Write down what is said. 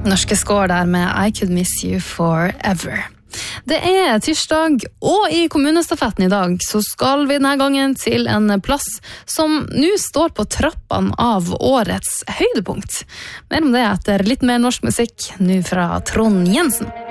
Norske Skår der med I Could Miss You Forever. Det tirsdag, og i kommunestafetten i dag så skal vi denne gangen til en plass som nå står på trappene av årets høydepunkt. Mer om det etter litt mer norsk musikk, nå fra Trond Jensen.